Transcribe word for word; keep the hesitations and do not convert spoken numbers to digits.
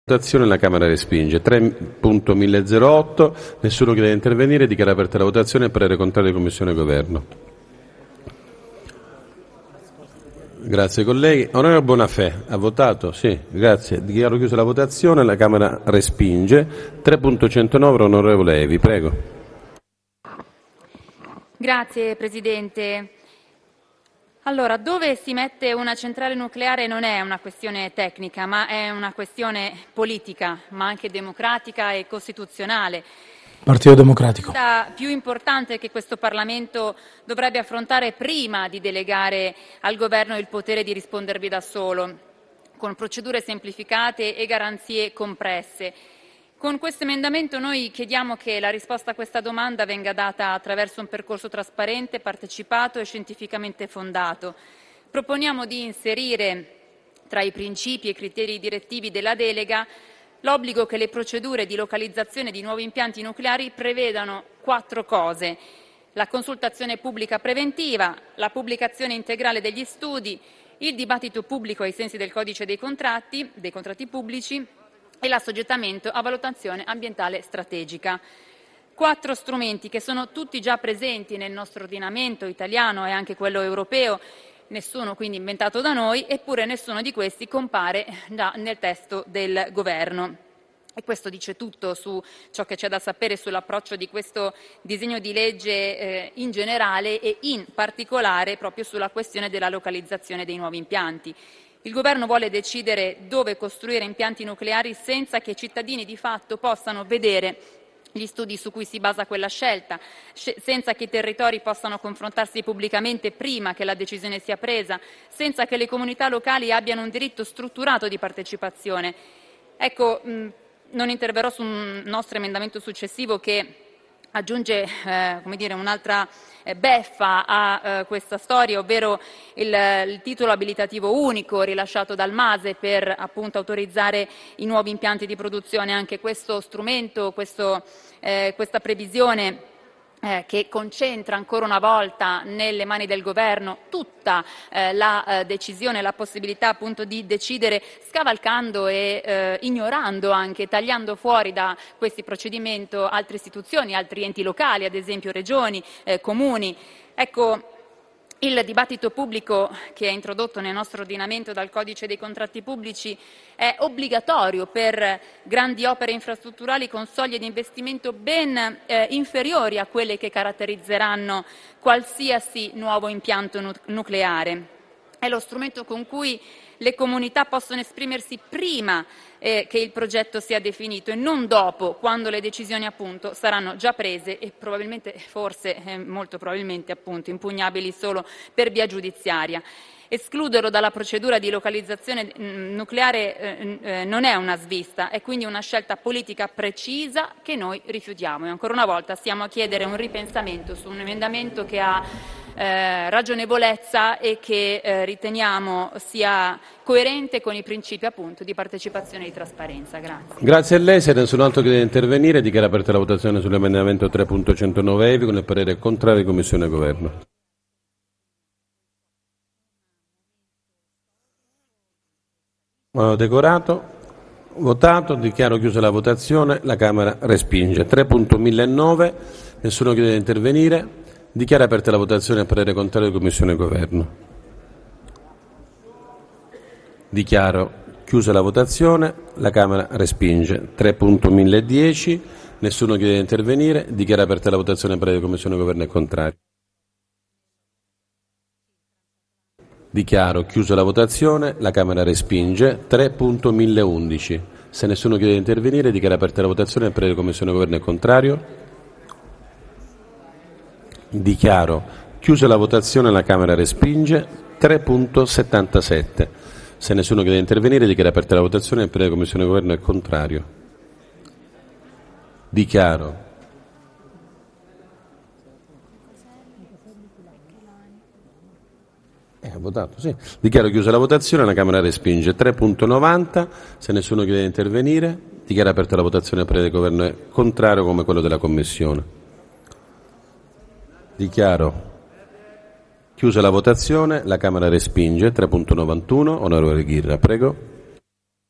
Votazione, la Camera respinge. tre punto milleotto, nessuno chiede di intervenire, dichiara aperta la votazione e parere contrario di Commissione e Governo. Grazie colleghi. Onorevole Bonafè, ha votato? Sì, grazie. Dichiaro chiusa la votazione, la Camera respinge. tre punto centonove, onorevole Evi, prego. Grazie Presidente. Allora, dove si mette una centrale nucleare non è una questione tecnica, ma è una questione politica, ma anche democratica e costituzionale. Partito Democratico. La più importante che questo Parlamento dovrebbe affrontare prima di delegare al Governo il potere di rispondervi da solo, con procedure semplificate e garanzie compresse. Con questo emendamento noi chiediamo che la risposta a questa domanda venga data attraverso un percorso trasparente, partecipato e scientificamente fondato. Proponiamo di inserire tra i principi e criteri direttivi della delega l'obbligo che le procedure di localizzazione di nuovi impianti nucleari prevedano quattro cose: la consultazione pubblica preventiva, la pubblicazione integrale degli studi, il dibattito pubblico ai sensi del codice dei contratti, dei contratti pubblici e l'assoggettamento a valutazione ambientale strategica. Quattro strumenti che sono tutti già presenti nel nostro ordinamento italiano e anche quello europeo, nessuno quindi inventato da noi, eppure nessuno di questi compare già nel testo del Governo. E questo dice tutto su ciò che c'è da sapere sull'approccio di questo disegno di legge eh, in generale e in particolare proprio sulla questione della localizzazione dei nuovi impianti. Il Governo vuole decidere dove costruire impianti nucleari senza che i cittadini di fatto possano vedere gli studi su cui si basa quella scelta, senza che i territori possano confrontarsi pubblicamente prima che la decisione sia presa, senza che le comunità locali abbiano un diritto strutturato di partecipazione. Ecco, mh, non interverrò su un nostro emendamento successivo che aggiunge eh, come dire, un'altra eh, beffa a eh, questa storia, ovvero il, il titolo abilitativo unico rilasciato dal MASE per appunto autorizzare i nuovi impianti di produzione. Anche questo strumento, questo, eh, questa previsione Eh, che concentra ancora una volta nelle mani del Governo tutta eh, la eh, decisione, la possibilità appunto di decidere scavalcando e eh, ignorando anche, tagliando fuori da questi procedimenti altre istituzioni, altri enti locali, ad esempio regioni, eh, comuni. Ecco, il dibattito pubblico che è introdotto nel nostro ordinamento dal Codice dei contratti pubblici è obbligatorio per grandi opere infrastrutturali con soglie di investimento ben eh, inferiori a quelle che caratterizzeranno qualsiasi nuovo impianto nu- nucleare. È lo strumento con cui le comunità possono esprimersi prima eh, che il progetto sia definito e non dopo, quando le decisioni appunto saranno già prese e probabilmente, forse, eh, molto probabilmente appunto, impugnabili solo per via giudiziaria. Escluderlo dalla procedura di localizzazione mh, nucleare eh, eh, non è una svista, è quindi una scelta politica precisa che noi rifiutiamo. E ancora una volta stiamo a chiedere un ripensamento su un emendamento che ha eh, ragionevolezza e che eh, riteniamo sia coerente con i principi appunto di partecipazione e di trasparenza. Grazie. Grazie a lei. Se nessun altro chiede di intervenire, dichiara aperta la votazione sull'emendamento tre punto centonove Evi con il parere contrario di Commissione e Governo. Ho decorato, votato, dichiaro chiusa la votazione, la Camera respinge. tre punto millenove, nessuno chiede di intervenire, dichiara aperta la votazione a parere contrario di Commissione e Governo. Dichiaro chiusa la votazione, la Camera respinge. tre punto milledieci, nessuno chiede di intervenire, dichiara aperta la votazione a parere di Commissione e Governo e contrario. Dichiaro chiusa la votazione, la Camera respinge. tre punto milleundici. Se nessuno chiede di intervenire, dichiara aperta la votazione e parere di Commissione Governo è contrario. Dichiaro chiusa la votazione, la Camera respinge. tre punto settantasette. Se nessuno chiede di intervenire, dichiara aperta la votazione e parere di Commissione Governo è contrario. Dichiaro Eh, ha votato, sì. Dichiaro chiusa la votazione, la Camera respinge. tre punto novanta, se nessuno chiede di intervenire, dichiara aperta la votazione, il parere del Governo è contrario come quello della Commissione. Dichiaro chiusa la votazione, la Camera respinge. tre punto novantuno, onorevole Ghirra, prego.